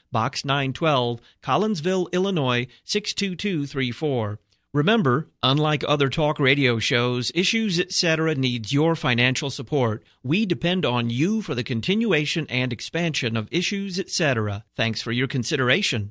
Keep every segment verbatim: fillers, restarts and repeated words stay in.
Box nine twelve, Collinsville, Illinois, six two two three four. Remember, unlike other talk radio shows, Issues Etc. needs your financial support. We depend on you for the continuation and expansion of Issues Etc. Thanks for your consideration.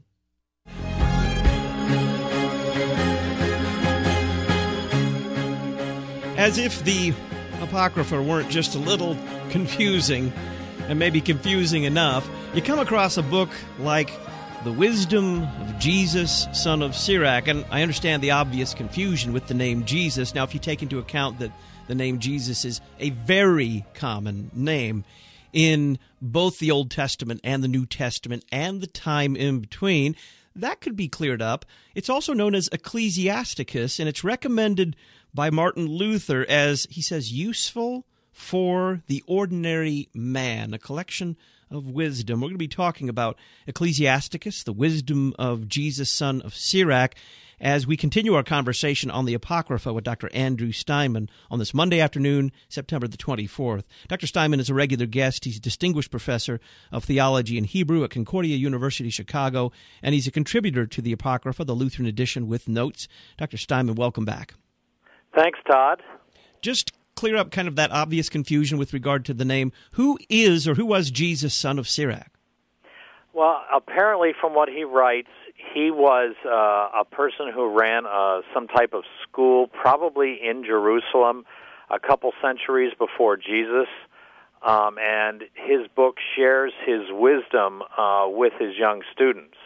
As if the Apocrypha weren't just a little confusing, and maybe confusing enough, you come across a book like The Wisdom of Jesus, Son of Sirach, and I understand the obvious confusion with the name Jesus. Now, if you take into account that the name Jesus is a very common name in both the Old Testament and the New Testament and the time in between, that could be cleared up. It's also known as Ecclesiasticus, and it's recommended by Martin Luther as, he says, useful for the ordinary man, a collection of wisdom. We're going to be talking about Ecclesiasticus, the wisdom of Jesus, son of Sirach, as we continue our conversation on the Apocrypha with Doctor Andrew Steinman on this Monday afternoon, September the twenty-fourth. Doctor Steinman is a regular guest. He's a distinguished professor of theology and Hebrew at Concordia University, Chicago, and he's a contributor to the Apocrypha, the Lutheran edition, with notes. Doctor Steinman, welcome back. Thanks, Todd. Just clear up kind of that obvious confusion with regard to the name. Who is or who was Jesus, son of Sirach? Well, apparently from what he writes, he was uh, a person who ran uh, some type of school, probably in Jerusalem, a couple centuries before Jesus, um, and his book shares his wisdom uh, with his young students.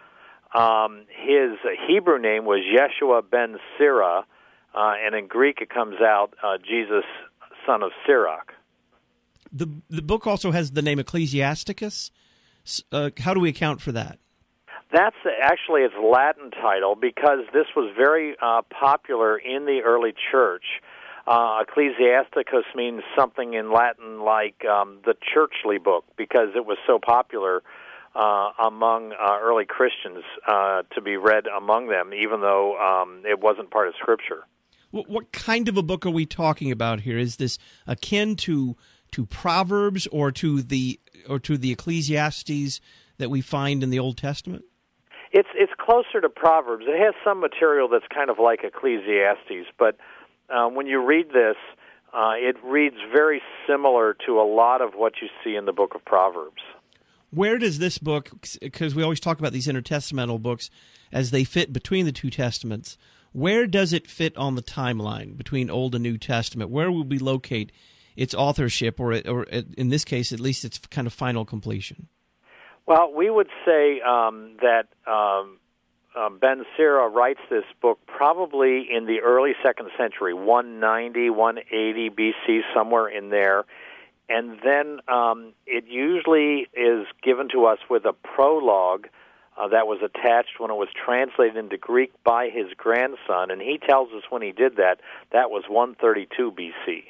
Um, his Hebrew name was Yeshua ben Sirah, Uh, and in Greek, it comes out uh, Jesus, son of Sirach. The the book also has the name Ecclesiasticus. Uh, how do we account for that? That's actually its Latin title because this was very uh, popular in the early church. Uh, Ecclesiasticus means something in Latin like um, the churchly book because it was so popular uh, among uh, early Christians uh, to be read among them, even though um, it wasn't part of Scripture. What kind of a book are we talking about here? Is this akin to to Proverbs or to the or to the Ecclesiastes that we find in the Old Testament? It's it's closer to Proverbs. It has some material that's kind of like Ecclesiastes, but uh, when you read this, uh, it reads very similar to a lot of what you see in the book of Proverbs. Where does this book, because we always talk about these intertestamental books as they fit between the two testaments, where does it fit on the timeline between Old and New Testament? Where will we locate its authorship, or, or in this case, at least its kind of final completion? Well, we would say um, that um, uh, Ben Sirah writes this book probably in the early second century, one ninety, one eighty B C, somewhere in there. And then um, it usually is given to us with a prologue Uh, that was attached when it was translated into Greek by his grandson, and he tells us when he did that, that was one thirty-two B C.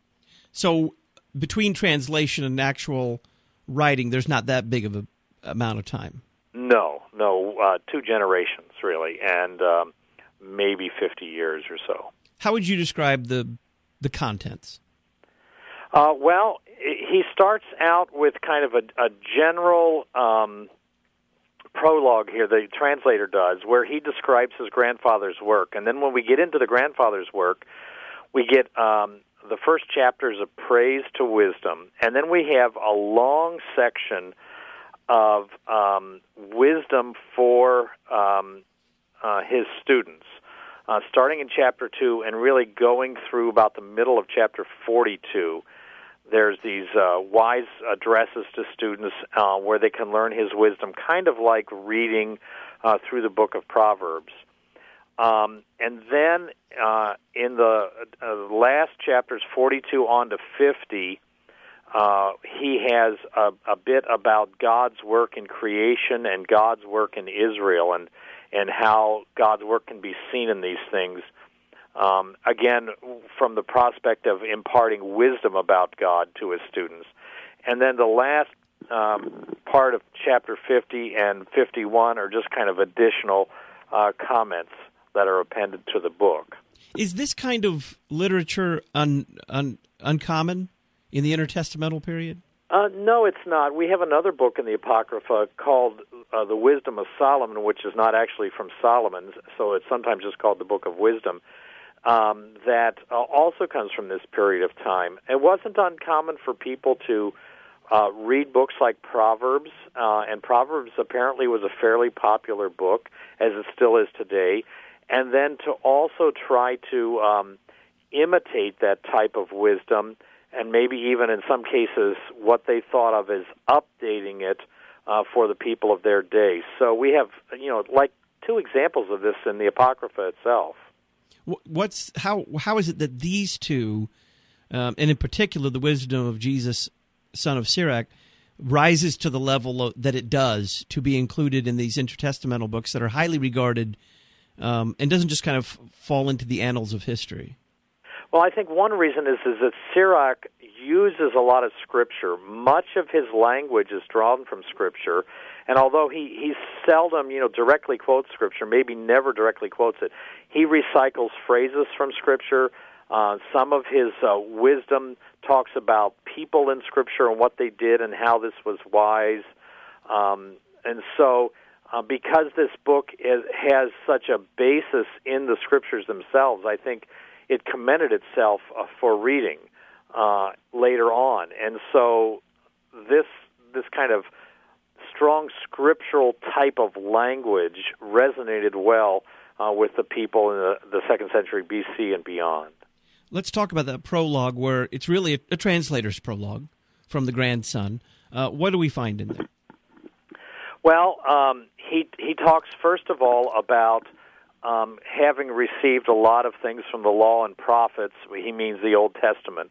So between translation and actual writing, there's not that big of a amount of time? No, no, uh, two generations, really, and um, maybe fifty years or so. How would you describe the the contents? Uh, well, he starts out with kind of a, a general Um, prologue here, the translator does, where he describes his grandfather's work. And then when we get into the grandfather's work, we get um, the first chapters of praise to wisdom. And then we have a long section of um, wisdom for um, uh, his students, uh, starting in chapter two and really going through about the middle of chapter forty-two. There's these uh, wise addresses to students uh, where they can learn his wisdom, kind of like reading uh, through the book of Proverbs. Um, and then uh, in the uh, last chapters, forty-two on to fifty, uh, he has a, a bit about God's work in creation and God's work in Israel, and, and how God's work can be seen in these things. Um, again, from the prospect of imparting wisdom about God to his students. And then the last um, part of chapter fifty and fifty-one are just kind of additional uh, comments that are appended to the book. Is this kind of literature un, un, uncommon in the intertestamental period? Uh, no, it's not. We have another book in the Apocrypha called uh, the Wisdom of Solomon, which is not actually from Solomon, so it's sometimes just called the Book of Wisdom, um, that uh, also comes from this period of time. It wasn't uncommon for people to uh, read books like Proverbs, uh, and Proverbs apparently was a fairly popular book, as it still is today, and then to also try to um, imitate that type of wisdom, and maybe even in some cases what they thought of as updating it uh, for the people of their day. So we have, you know, like two examples of this in the Apocrypha itself. What's how how is it that these two, um, and in particular the wisdom of Jesus, son of Sirach, rises to the level of, that it does to be included in these intertestamental books that are highly regarded, um, and doesn't just kind of fall into the annals of history? Well, I think one reason is, is that Sirach uses a lot of Scripture. Much of his language is drawn from Scripture, and although he, he seldom, you know, directly quotes Scripture, maybe never directly quotes it, he recycles phrases from Scripture. Uh, some of his uh, wisdom talks about people in Scripture and what they did and how this was wise. Um, and so uh, because this book is, has such a basis in the Scriptures themselves, I think it commended itself uh, for reading uh, later on. And so this this kind of strong scriptural type of language resonated well uh, with the people in the, the second century B C and beyond. Let's talk about that prologue, where it's really a, a translator's prologue from the grandson. Uh, what do we find in there? Well, um, he he talks first of all about Um, having received a lot of things from the law and prophets. He means the Old Testament.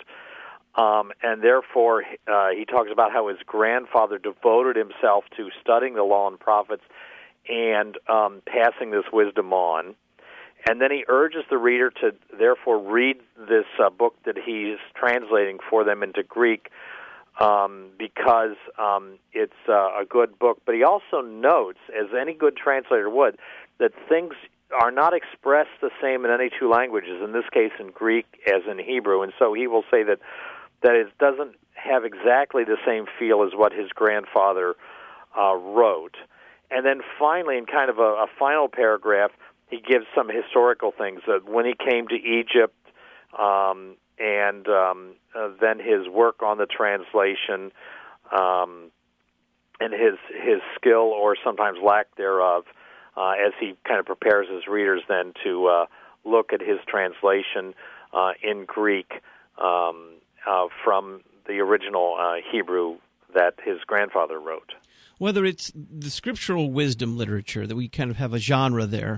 Um, and therefore, uh, he talks about how his grandfather devoted himself to studying the law and prophets and um, passing this wisdom on. And then he urges the reader to therefore read this uh, book that he's translating for them into Greek um, because um, it's uh, a good book. But he also notes, as any good translator would, that things are not expressed the same in any two languages, in this case in Greek as in Hebrew. And so he will say that, that it doesn't have exactly the same feel as what his grandfather uh, wrote. And then finally, in kind of a, a final paragraph, he gives some historical things, that when he came to Egypt um, and um, uh, then his work on the translation um, and his his skill or sometimes lack thereof, Uh, as he kind of prepares his readers then to uh, look at his translation uh, in Greek um, uh, from the original uh, Hebrew that his grandfather wrote. Whether it's the scriptural wisdom literature, that we kind of have a genre there,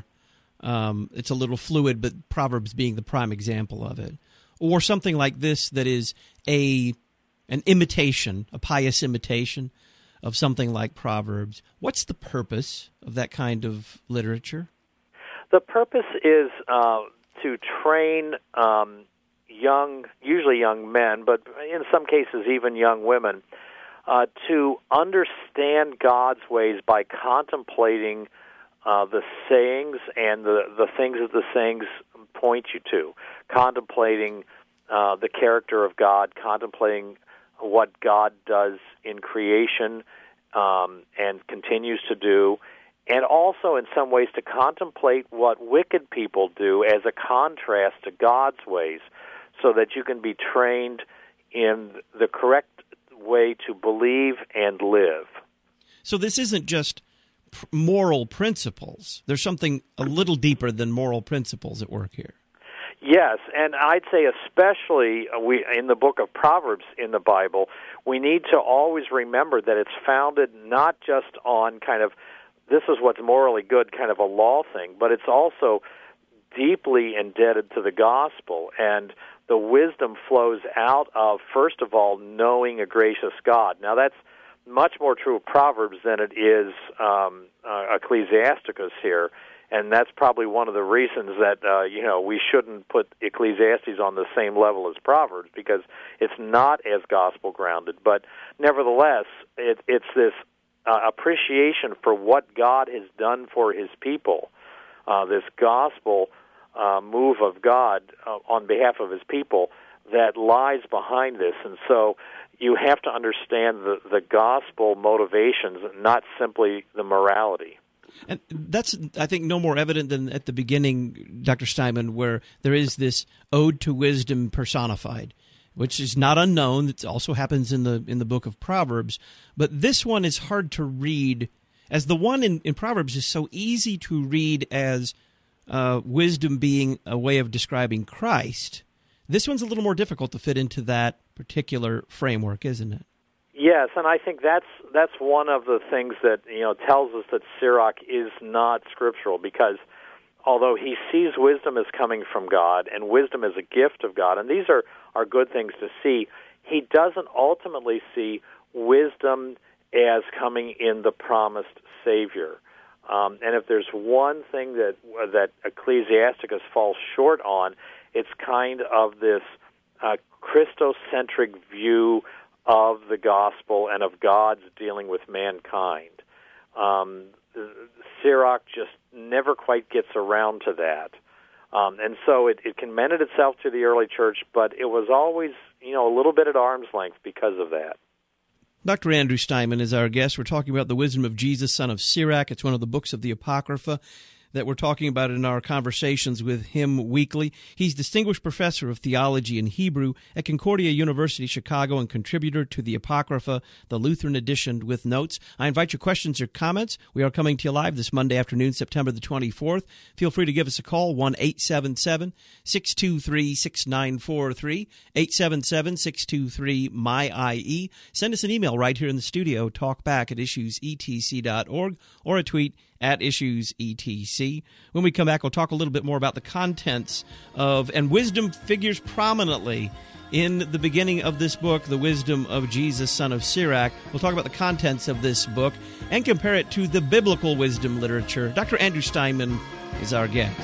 um, it's a little fluid, but Proverbs being the prime example of it, or something like this that is a an imitation, a pious imitation of something like Proverbs. What's the purpose of that kind of literature? The purpose is uh, to train um, young, usually young men, but in some cases even young women, uh, to understand God's ways by contemplating uh, the sayings and the, the things that the sayings point you to, contemplating uh, the character of God, contemplating what God does in creation um, and continues to do, and also in some ways to contemplate what wicked people do as a contrast to God's ways, so that you can be trained in the correct way to believe and live. So this isn't just moral principles. There's something a little deeper than moral principles at work here. Yes, and I'd say especially we in the book of Proverbs in the Bible, we need to always remember that it's founded not just on kind of this is what's morally good, kind of a law thing, but it's also deeply indebted to the gospel, and the wisdom flows out of, first of all, knowing a gracious God. Now, that's much more true of Proverbs than it is um, uh, Ecclesiasticus here. And that's probably one of the reasons that, uh, you know, we shouldn't put Ecclesiastes on the same level as Proverbs, because it's not as gospel-grounded. But nevertheless, it, it's this uh, appreciation for what God has done for his people, uh, this gospel uh, move of God uh, on behalf of his people that lies behind this. And so, you have to understand the, the gospel motivations, not simply the morality. And that's, I think, no more evident than at the beginning, Doctor Steinman, where there is this ode to wisdom personified, which is not unknown. It also happens in the in the book of Proverbs. But this one is hard to read, as the one in, in Proverbs is so easy to read as uh, wisdom being a way of describing Christ. This one's a little more difficult to fit into that particular framework, isn't it? Yes, and I think that's that's one of the things that, you know, tells us that Sirach is not scriptural, because although he sees wisdom as coming from God and wisdom as a gift of God, and these are, are good things to see, he doesn't ultimately see wisdom as coming in the promised Savior. Um, and if there's one thing that that Ecclesiasticus falls short on, it's kind of this uh, Christocentric view of the gospel and of God's dealing with mankind. Um, Sirach just never quite gets around to that. Um, and so it, it commended itself to the early church, but it was always, you know, a little bit at arm's length because of that. Doctor Andrew Steinman is our guest. We're talking about The Wisdom of Jesus, son of Sirach. It's one of the books of the Apocrypha that we're talking about in our conversations with him weekly. He's Distinguished Professor of Theology and Hebrew at Concordia University, Chicago, and contributor to the Apocrypha, the Lutheran edition with notes. I invite your questions or comments. We are coming to you live this Monday afternoon, September the twenty-fourth. Feel free to give us a call, one eight seven seven, six two three, six nine four three, eight seven seven, six two three, M Y I E. Send us an email right here in the studio, talkback at issues e t c dot org, or a tweet at Issues E T C. When we come back, we'll talk a little bit more about the contents of, and wisdom figures prominently in the beginning of this book, The Wisdom of Jesus, son of Sirach. We'll talk about the contents of this book and compare it to the biblical wisdom literature. Doctor Andrew Steinman is our guest.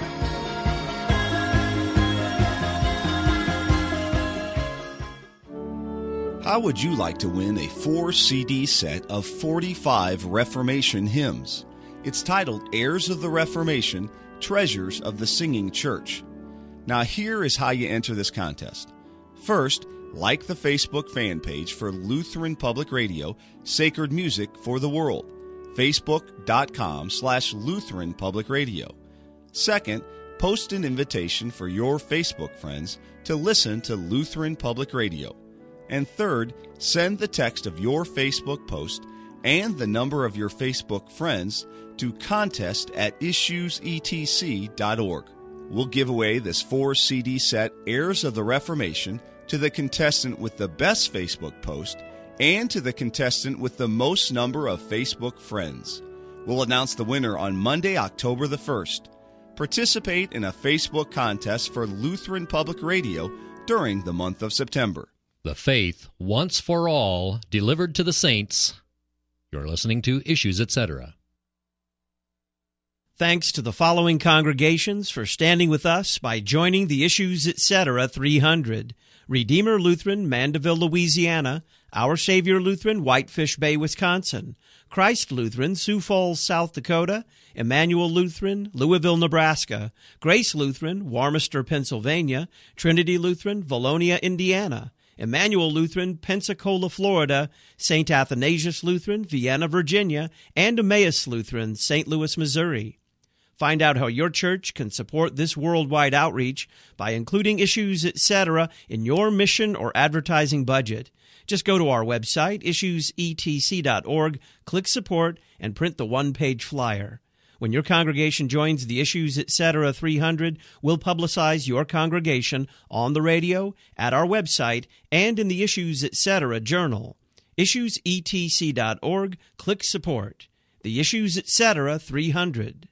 How would you like to win a four C D set of forty-five Reformation hymns? It's titled Heirs of the Reformation, Treasures of the Singing Church. Now here is how you enter this contest. First, like the Facebook fan page for Lutheran Public Radio, Sacred Music for the World, facebook.com slash Lutheran Public Radio. Second, post an invitation for your Facebook friends to listen to Lutheran Public Radio. And third, send the text of your Facebook post and the number of your Facebook friends to contest at issues e t c dot org. We'll give away this four C D set, Heirs of the Reformation, to the contestant with the best Facebook post and to the contestant with the most number of Facebook friends. We'll announce the winner on Monday, October the first. Participate in a Facebook contest for Lutheran Public Radio during the month of September. The faith, once for all, delivered to the saints. You're listening to Issues, et cetera. Thanks to the following congregations for standing with us by joining the Issues, et cetera three hundred. Redeemer Lutheran, Mandeville, Louisiana. Our Savior Lutheran, Whitefish Bay, Wisconsin. Christ Lutheran, Sioux Falls, South Dakota. Emmanuel Lutheran, Louisville, Nebraska. Grace Lutheran, Warmester, Pennsylvania. Trinity Lutheran, Valonia, Indiana. Emmanuel Lutheran, Pensacola, Florida, Saint Athanasius Lutheran, Vienna, Virginia, and Emmaus Lutheran, Saint Louis, Missouri. Find out how your church can support this worldwide outreach by including Issues, et cetera in your mission or advertising budget. Just go to our website, issues e t c dot org, click Support, and print the one-page flyer. When your congregation joins the Issues, et cetera three hundred, we'll publicize your congregation on the radio, at our website, and in the Issues, et cetera journal. issues e t c dot org, click Support. The Issues, et cetera three hundred.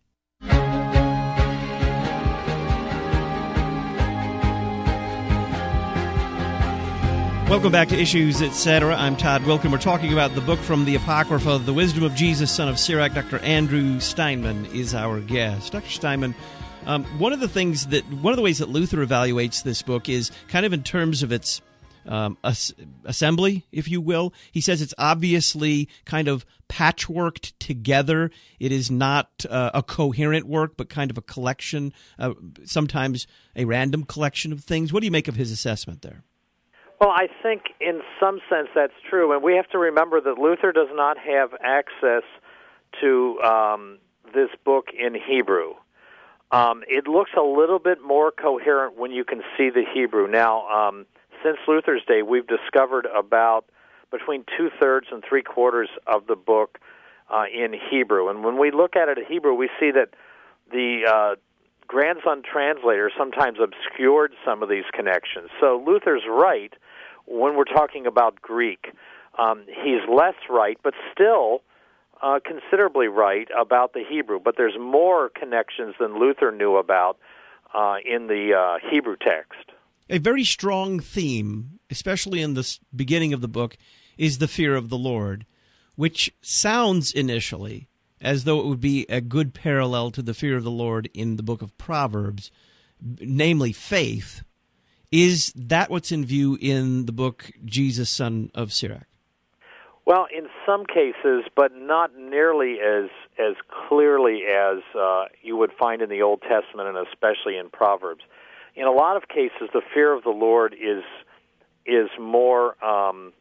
Welcome back to Issues, et cetera. I'm Todd Wilken. We're talking about the book from the Apocrypha, The Wisdom of Jesus, son of Sirach. Doctor Andrew Steinman is our guest. Doctor Steinman, um, one of the things that, one of the ways that Luther evaluates this book is kind of in terms of its um, as- assembly, if you will. He says it's obviously kind of patchworked together. It is not uh, a coherent work, but kind of a collection, uh, sometimes a random collection of things. What do you make of his assessment there? Well, I think in some sense that's true, and we have to remember that Luther does not have access to um, this book in Hebrew. Um, it looks a little bit more coherent when you can see the Hebrew. Now, um, since Luther's day, we've discovered about between two-thirds and three-quarters of the book uh, in Hebrew. And when we look at it in Hebrew, we see that the uh, grandson translator sometimes obscured some of these connections. So Luther's right when we're talking about Greek. Um, he's less right, but still uh, considerably right about the Hebrew. But there's more connections than Luther knew about uh, in the uh, Hebrew text. A very strong theme, especially in the beginning of the book, is the fear of the Lord, which sounds initially as though it would be a good parallel to the fear of the Lord in the book of Proverbs, namely faith. Is that what's in view in the book Jesus, Son of Sirach? Well, in some cases, but not nearly as as clearly as uh, you would find in the Old Testament and especially in Proverbs. In a lot of cases, the fear of the Lord is is more um,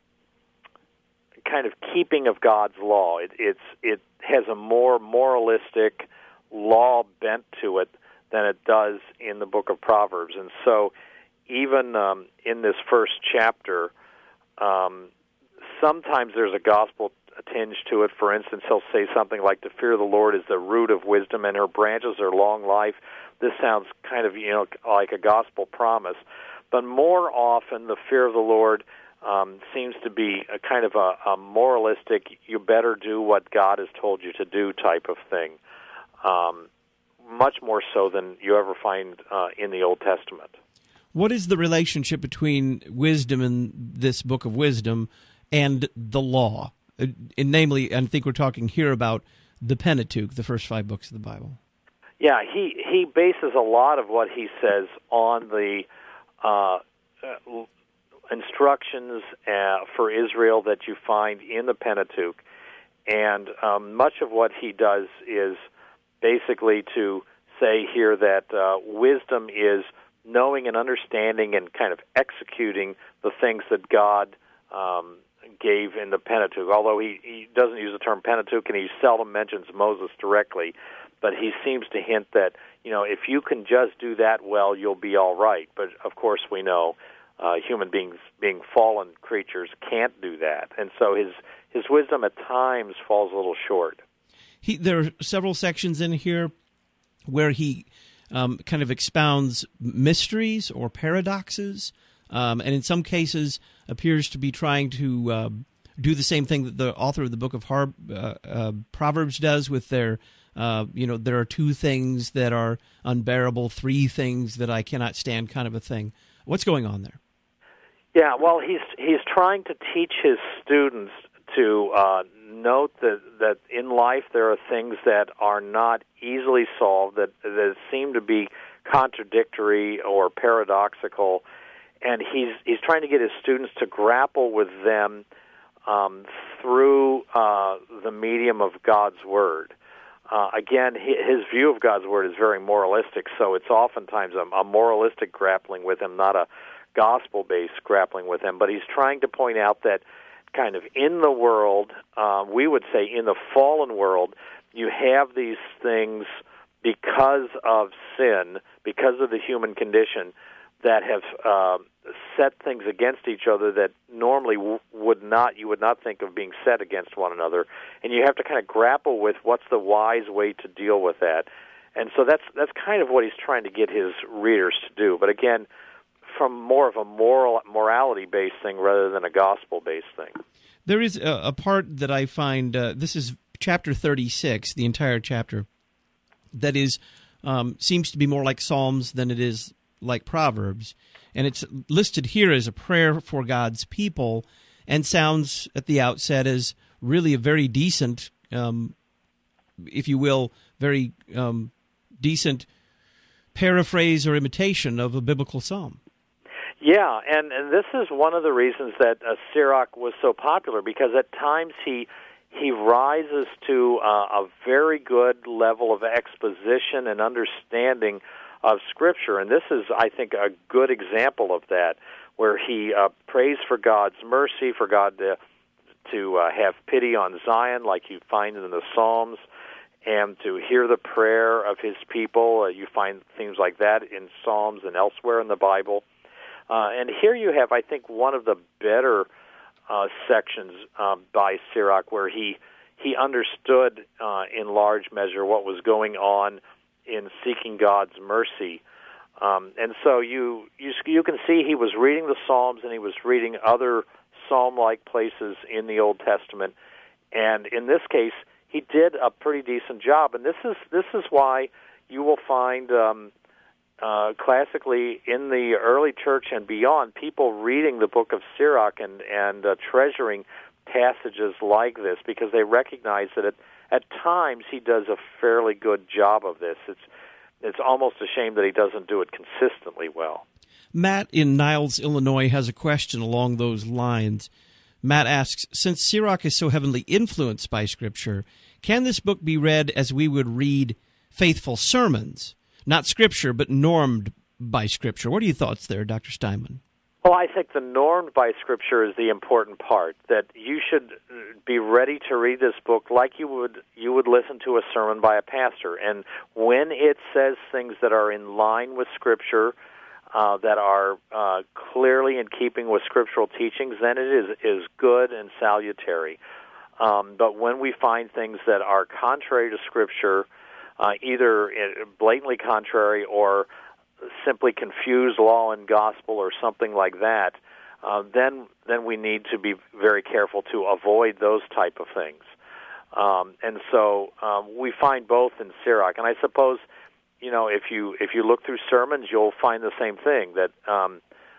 kind of keeping of God's law. It, it's it has a more moralistic law bent to it than it does in the book of Proverbs, and so even um, in this first chapter, um, sometimes there's a gospel tinge to it. For instance, he'll say something like, "The fear of the Lord is the root of wisdom, and her branches are long life." This sounds kind of, you know, like a gospel promise. But more often, the fear of the Lord um, seems to be a kind of a, a moralistic, you better do what God has told you to do type of thing, um, much more so than you ever find uh, in the Old Testament. What is the relationship between wisdom in this book of wisdom and the law? Uh, and namely, I think we're talking here about the Pentateuch, the first five books of the Bible. Yeah, he, he bases a lot of what he says on the uh, uh, instructions uh, for Israel that you find in the Pentateuch. And um, much of what he does is basically to say here that uh, wisdom is knowing and understanding and kind of executing the things that God um, gave in the Pentateuch. Although he, he doesn't use the term Pentateuch and he seldom mentions Moses directly, but he seems to hint that, you know, if you can just do that well, you'll be all right. But, of course, we know uh, human beings, being fallen creatures, can't do that. And so his his wisdom at times falls a little short. He, there are several sections in here where he Um, kind of expounds mysteries or paradoxes, um, and in some cases appears to be trying to uh, do the same thing that the author of the book of Har- uh, uh, Proverbs does with their, uh, you know, there are two things that are unbearable, three things that I cannot stand kind of a thing. What's going on there? Yeah, well, he's he's trying to teach his students to uh, note that, that in life there are things that are not easily solved, that, that seem to be contradictory or paradoxical, and he's he's trying to get his students to grapple with them um, through uh, the medium of God's Word. Uh, again, his view of God's Word is very moralistic, so it's oftentimes a, a moralistic grappling with him, not a gospel-based grappling with him, but he's trying to point out that kind of in the world, uh, we would say in the fallen world, you have these things because of sin, because of the human condition, that have uh, set things against each other that normally w- would not, you would not think of being set against one another. And you have to kind of grapple with what's the wise way to deal with that. And so that's that's kind of what he's trying to get his readers to do. But again, from more of a moral morality-based thing rather than a gospel-based thing. There is a, a part that I find, uh, this is chapter thirty-six, the entire chapter, that is um, seems to be more like Psalms than it is like Proverbs. And it's listed here as a prayer for God's people and sounds at the outset as really a very decent, um, if you will, very um, decent paraphrase or imitation of a biblical psalm. Yeah, and, and this is one of the reasons that uh, Sirach was so popular, because at times he he rises to uh, a very good level of exposition and understanding of Scripture, and this is, I think, a good example of that, where he uh, prays for God's mercy, for God to, to uh, have pity on Zion, like you find in the Psalms, and to hear the prayer of his people. Uh, you find things like that in Psalms and elsewhere in the Bible. Uh, and here you have, I think, one of the better uh, sections um, by Sirach, where he he understood uh, in large measure what was going on in seeking God's mercy. Um, and so you, you you can see he was reading the Psalms and he was reading other psalm-like places in the Old Testament. And in this case, he did a pretty decent job. And this is this is why you will find um, uh, classically in the early church and beyond, people reading the book of Sirach and, and uh, treasuring passages like this, because they recognize that at, at times he does a fairly good job of this. It's it's almost a shame that he doesn't do it consistently well. Matt in Niles, Illinois, has a question along those lines. Matt asks, since Sirach is so heavily influenced by Scripture, can this book be read as we would read faithful sermons? Not Scripture, but normed by Scripture. What are your thoughts there, Doctor Steinman? Well, I think the normed by Scripture is the important part, that you should be ready to read this book like you would you would listen to a sermon by a pastor. And when it says things that are in line with Scripture, uh, that are uh, clearly in keeping with scriptural teachings, then it is, is good and salutary. Um, but when we find things that are contrary to Scripture, uh, either blatantly contrary or simply confuse law and gospel or something like that, uh, then then we need to be very careful to avoid those type of things. Um, and so um, we find both in Sirach. And I suppose, you know, if you if you look through sermons, you'll find the same thing, that um,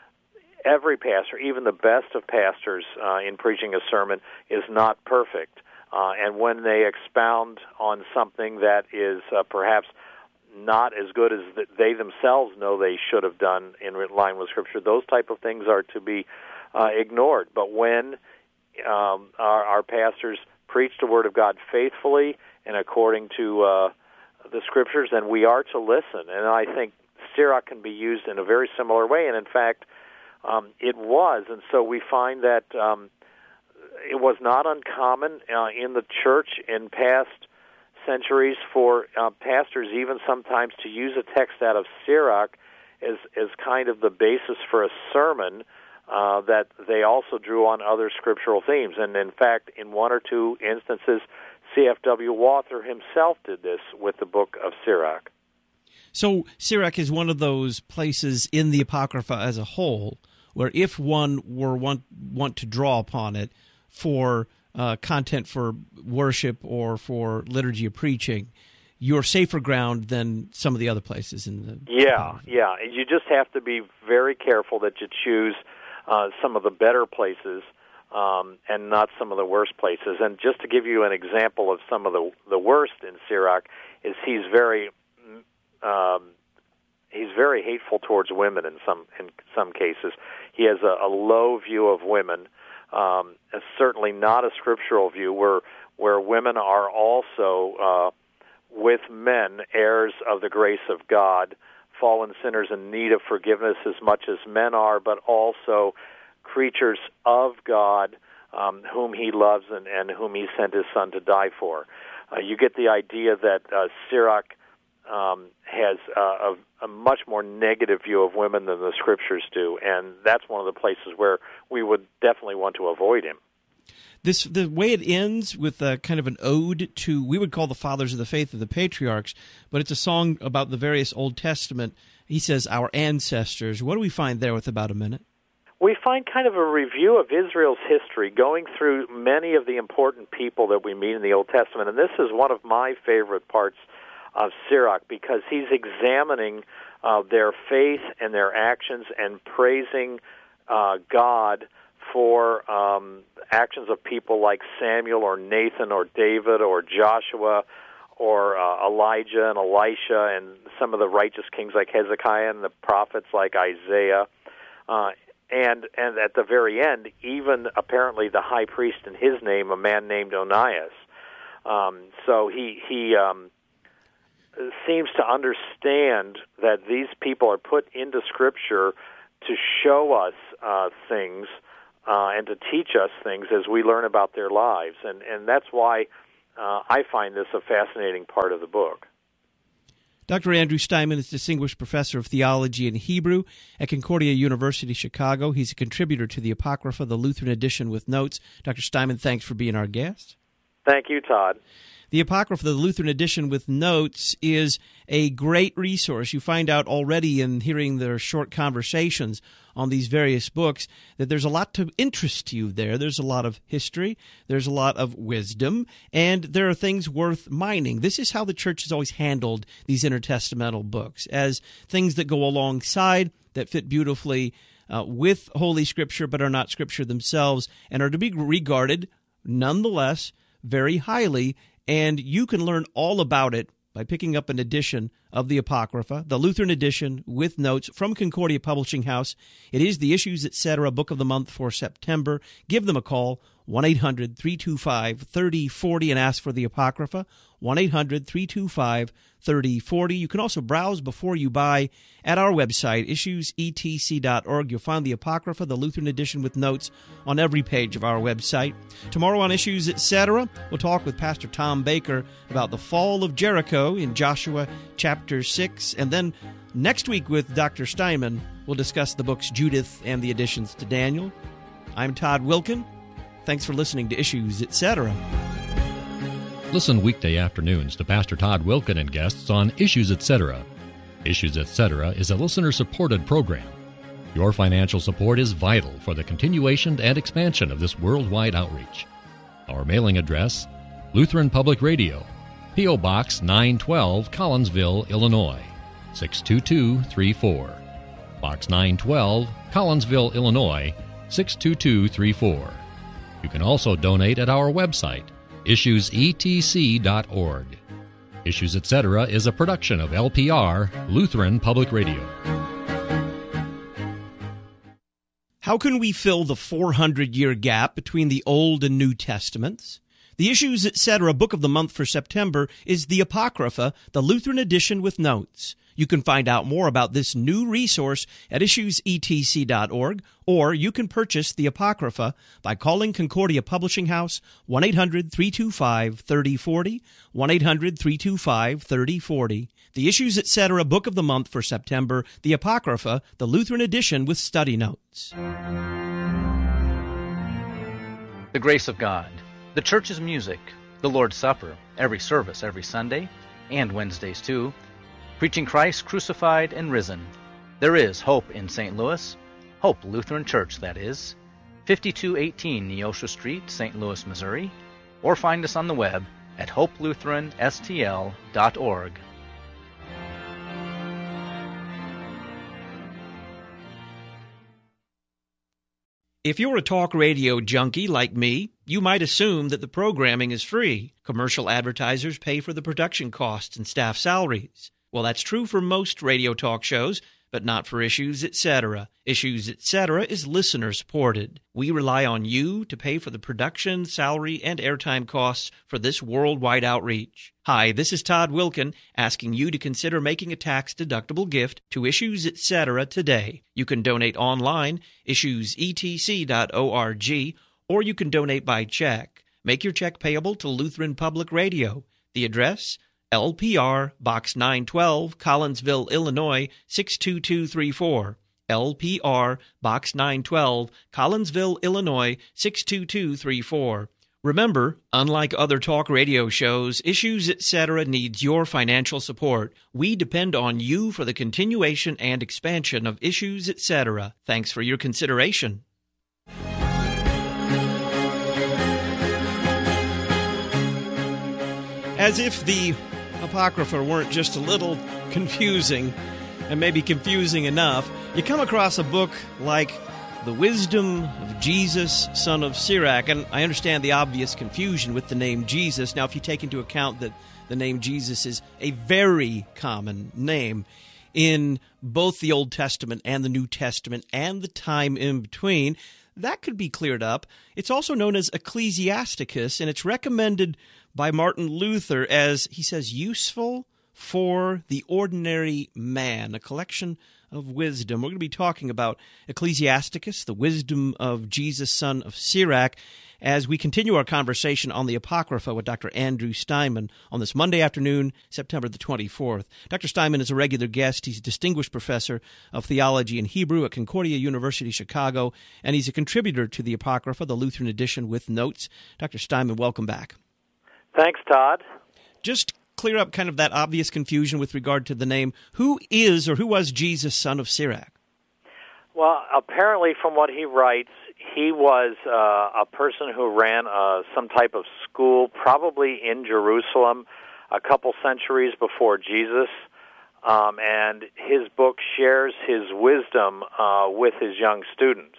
every pastor, even the best of pastors uh, in preaching a sermon, is not perfect. Uh, and when they expound on something that is uh, perhaps not as good as they themselves know they should have done in line with Scripture, those type of things are to be uh, ignored. But when um, our, our pastors preach the Word of God faithfully and according to uh, the Scriptures, then we are to listen. And I think Sirach can be used in a very similar way, and in fact, um, it was. And so we find that um, it was not uncommon uh, in the church in past centuries for uh, pastors even sometimes to use a text out of Sirach as, as kind of the basis for a sermon uh, that they also drew on other scriptural themes. And in fact, in one or two instances, C F W Walther himself did this with the book of Sirach. So Sirach is one of those places in the Apocrypha as a whole where if one were want, want to draw upon it for Uh, content for worship or for liturgy of preaching, you're safer ground than some of the other places in the yeah yeah you just have to be very careful that you choose uh, some of the better places um, and not some of the worst places. And just to give you an example of some of the the worst in Sirach, is he's very um, he's very hateful towards women in some in some cases. He has a, a low view of women. Um, certainly not a scriptural view, where where women are also uh, with men heirs of the grace of God, fallen sinners in need of forgiveness as much as men are, but also creatures of God um, whom He loves and, and whom He sent His Son to die for. Uh, you get the idea that uh, Sirach um, has uh, a, a much more negative view of women than the Scriptures do, and that's one of the places where we would definitely want to avoid him. This the way it ends with a kind of an ode to, we would call the fathers of the faith, of the patriarchs, but it's a song about the various Old Testament. He says, our ancestors. What do we find there with about a minute? We find kind of a review of Israel's history, going through many of the important people that we meet in the Old Testament, and this is one of my favorite parts of Sirach, because he's examining uh, their faith and their actions and praising uh, God for um, actions of people like Samuel or Nathan or David or Joshua or uh, Elijah and Elisha and some of the righteous kings like Hezekiah and the prophets like Isaiah. Uh, and and at the very end, even apparently the high priest in his name, a man named Onias. Um, so he... he um, seems to understand that these people are put into Scripture to show us uh, things uh, and to teach us things as we learn about their lives. And, and that's why uh, I find this a fascinating part of the book. Doctor Andrew Steinman is Distinguished Professor of Theology and Hebrew at Concordia University, Chicago. He's a contributor to the Apocrypha, the Lutheran edition with notes. Doctor Steinman, thanks for being our guest. Thank you, Todd. The Apocrypha, the Lutheran edition with notes, is a great resource. You find out already in hearing their short conversations on these various books that there's a lot to interest you there. There's a lot of history, there's a lot of wisdom, and there are things worth mining. This is how the church has always handled these intertestamental books, as things that go alongside, that fit beautifully uh, with Holy Scripture, but are not Scripture themselves, and are to be regarded, nonetheless, very highly. And you can learn all about it by picking up an edition of the Apocrypha, the Lutheran edition with notes from Concordia Publishing House. It is the Issues Etc. Book of the Month for September. Give them a call, one eight hundred, three two five, three oh four oh, and ask for the Apocrypha, one eight hundred, three two five, three oh four oh. You can also browse before you buy at our website, issues e t c dot org. You'll find the Apocrypha, the Lutheran edition with notes, on every page of our website. Tomorrow on Issues Etc., we'll talk with Pastor Tom Baker about the fall of Jericho in Joshua chapter six. And then next week with Doctor Steinman, we'll discuss the books Judith and the additions to Daniel. I'm Todd Wilken. Thanks for listening to Issues Etc. Listen weekday afternoons to Pastor Todd Wilken and guests on Issues Etc. Issues Etc. is a listener-supported program. Your financial support is vital for the continuation and expansion of this worldwide outreach. Our mailing address, Lutheran Public Radio, P O. Box nine twelve, Collinsville, Illinois, six two two three four. Box nine twelve, Collinsville, Illinois, six two two three four. You can also donate at our website, issues e t c dot org. Issues Etc. is a production of L P R, Lutheran Public Radio. How can we fill the four hundred year gap between the Old and New Testaments? The Issues Etc. Book of the Month for September is the Apocrypha, the Lutheran edition with notes. You can find out more about this new resource at issues e t c dot org, or you can purchase the Apocrypha by calling Concordia Publishing House, one eight hundred, three two five, three oh four oh, one eight hundred, three two five, three oh four oh. The Issues Etc. Book of the Month for September, the Apocrypha, the Lutheran edition with study notes. The grace of God, the church's music, the Lord's Supper, every service every Sunday, and Wednesdays too, preaching Christ crucified and risen. There is hope in Saint Louis, Hope Lutheran Church, that is, fifty-two eighteen Neosho Street, Saint Louis, Missouri, or find us on the web at hope lutheran s t l dot org. If you're a talk radio junkie like me, you might assume that the programming is free. Commercial advertisers pay for the production costs and staff salaries. Well, that's true for most radio talk shows, but not for Issues Etc. Issues Etc. is listener-supported. We rely on you to pay for the production, salary, and airtime costs for this worldwide outreach. Hi, this is Todd Wilken, asking you to consider making a tax-deductible gift to Issues Etc. today. You can donate online, issues e t c dot org, or you can donate by check. Make your check payable to Lutheran Public Radio. The address, L P R, Box nine twelve, Collinsville, Illinois, six two two three four. L P R, Box nine twelve, Collinsville, Illinois, six two two three four. Remember, unlike other talk radio shows, Issues Etc. needs your financial support. We depend on you for the continuation and expansion of Issues Etc. Thanks for your consideration. As if the Apocrypha weren't just a little confusing, and maybe confusing enough, you come across a book like The Wisdom of Jesus, Son of Sirach, and I understand the obvious confusion with the name Jesus. Now, if you take into account that the name Jesus is a very common name in both the Old Testament and the New Testament and the time in between, that could be cleared up. It's also known as Ecclesiasticus, and it's recommended by Martin Luther as, he says, useful for the ordinary man, a collection of wisdom. We're going to be talking about Ecclesiasticus, the wisdom of Jesus, son of Sirach, as we continue our conversation on the Apocrypha with Doctor Andrew Steinman on this Monday afternoon, September the twenty-fourth. Doctor Steinman is a regular guest. He's a distinguished professor of theology and Hebrew at Concordia University, Chicago, and he's a contributor to the Apocrypha, the Lutheran edition with notes. Doctor Steinman, welcome back. Thanks, Todd. Just clear up kind of that obvious confusion with regard to the name. Who is or who was Jesus, son of Sirach? Well, apparently from what he writes, he was uh, a person who ran uh, some type of school, probably in Jerusalem, a couple centuries before Jesus, um, and his book shares his wisdom uh, with his young students.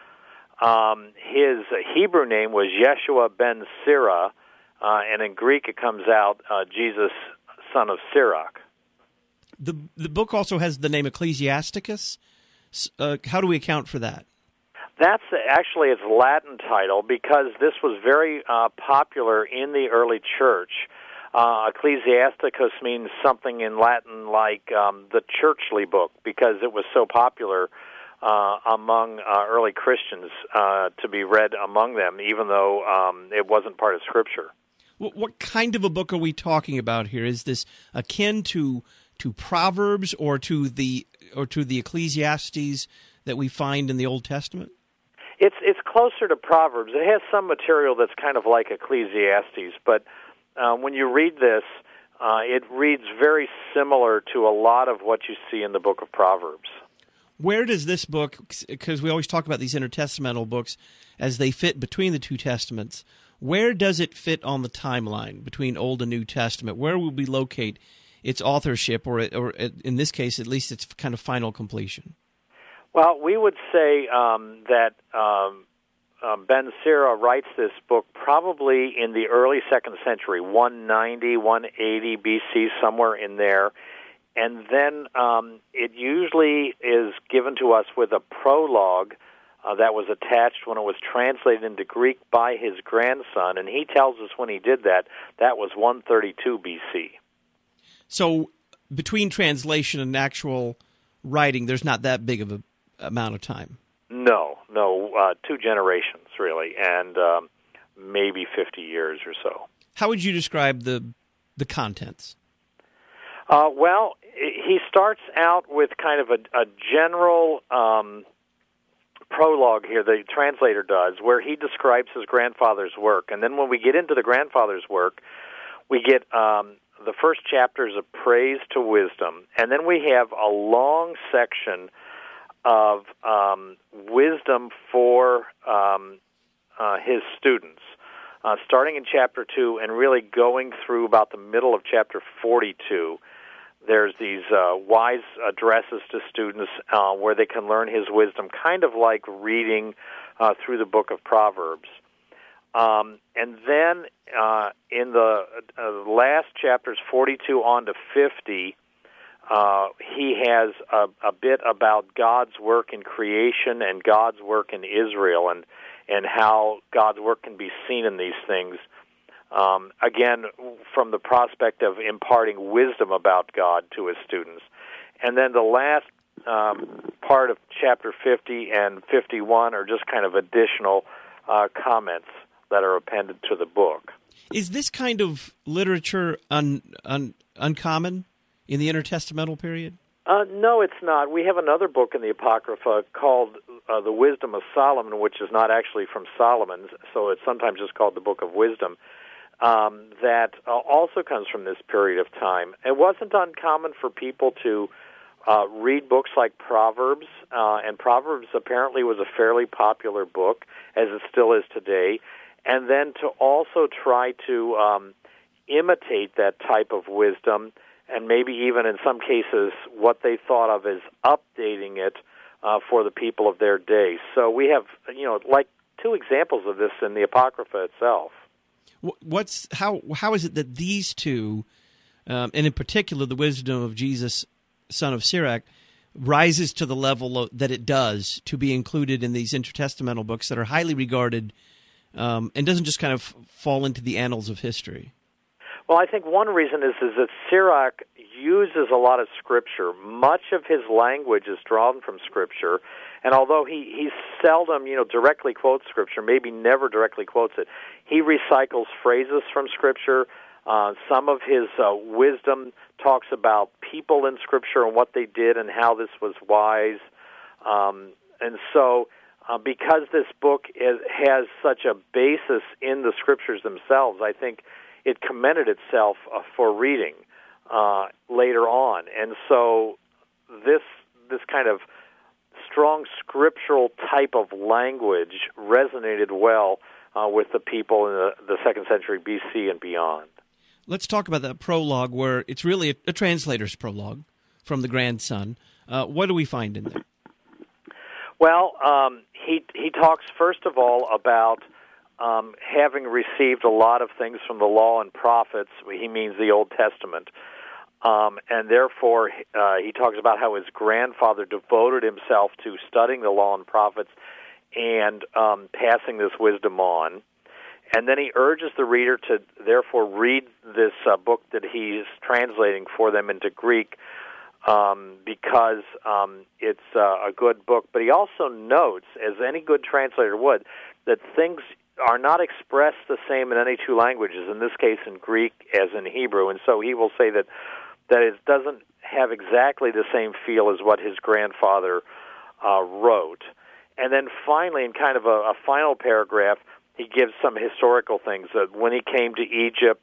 Um, his Hebrew name was Yeshua ben Sirah, uh, and in Greek it comes out uh, Jesus, son of Sirach. The the book also has the name Ecclesiasticus. Uh, how do we account for that? That's actually its Latin title because this was very uh, popular in the early church. Uh, Ecclesiasticus means something in Latin like um, the churchly book because it was so popular uh, among uh, early Christians uh, to be read among them, even though um, it wasn't part of Scripture. What, what kind of a book are we talking about here? Is this akin to to Proverbs or to the or to the Ecclesiastes that we find in the Old Testament? It's it's closer to Proverbs. It has some material that's kind of like Ecclesiastes, but uh, when you read this, uh, it reads very similar to a lot of what you see in the book of Proverbs. Where does this book, because we always talk about these intertestamental books as they fit between the two testaments, where does it fit on the timeline between Old and New Testament? Where will we locate its authorship, or, or in this case, at least its kind of final completion? Well, we would say um, that um, um, Ben Sirah writes this book probably in the early second century, one ninety, one eighty B C, somewhere in there. And then um, it usually is given to us with a prologue uh, that was attached when it was translated into Greek by his grandson. And he tells us when he did that, that was one thirty-two B C. So between translation and actual writing, there's not that big of a amount of time. No, no, uh, two generations really, and um, maybe fifty years or so. How would you describe the the contents? Uh, well, he starts out with kind of a, a general um, prologue here, the translator does, where he describes his grandfather's work, and then when we get into the grandfather's work, we get um, the first chapters of praise to wisdom, and then we have a long section of um, wisdom for um, uh, his students, uh, starting in chapter two and really going through about the middle of chapter forty-two. There's these uh, wise addresses to students uh, where they can learn his wisdom, kind of like reading uh, through the book of Proverbs. Um, and then uh, in the uh, last chapters, forty-two on to fifty, Uh, he has a, a bit about God's work in creation and God's work in Israel and, and how God's work can be seen in these things. Um, again, from the prospect of imparting wisdom about God to his students. And then the last um, part of chapter fifty and fifty-one are just kind of additional uh, comments that are appended to the book. Is this kind of literature un, un, uncommon in the intertestamental period? Uh, no, it's not. We have another book in the Apocrypha called uh, The Wisdom of Solomon, which is not actually from Solomon, so it's sometimes just called the Book of Wisdom, um, that uh, also comes from this period of time. It wasn't uncommon for people to uh, read books like Proverbs, uh, and Proverbs apparently was a fairly popular book, as it still is today, and then to also try to um, imitate that type of wisdom, and maybe even in some cases what they thought of as updating it uh, for the people of their day. So we have, you know, like two examples of this in the Apocrypha itself. What's how how is it that these two, um, and in particular the wisdom of Jesus, son of Sirach, rises to the level of, that it does to be included in these intertestamental books that are highly regarded, um, and doesn't just kind of fall into the annals of history? Well, I think one reason is is that Sirach uses a lot of Scripture. Much of his language is drawn from Scripture, and although he, he seldom, you know, directly quotes Scripture, maybe never directly quotes it, he recycles phrases from Scripture. Uh, some of his uh, wisdom talks about people in Scripture and what they did and how this was wise. Um, and so, uh, because this book is, has such a basis in the Scriptures themselves, I think it commended itself uh, for reading uh, later on. And so this this kind of strong scriptural type of language resonated well uh, with the people in the, the second century B C and beyond. Let's talk about that prologue, where it's really a, a translator's prologue from the grandson. Uh, what do we find in there? Well, um, he he talks first of all about um, having received a lot of things from the law and prophets. He means the Old Testament, um, and therefore uh, he talks about how his grandfather devoted himself to studying the law and prophets and um, passing this wisdom on. And then he urges the reader to therefore read this uh, book that he's translating for them into Greek, um, because um, it's uh, a good book. But he also notes, as any good translator would, that things are not expressed the same in any two languages, in this case in Greek as in Hebrew. And so he will say that, that it doesn't have exactly the same feel as what his grandfather uh, wrote. And then finally, in kind of a, a final paragraph, he gives some historical things, that when he came to Egypt,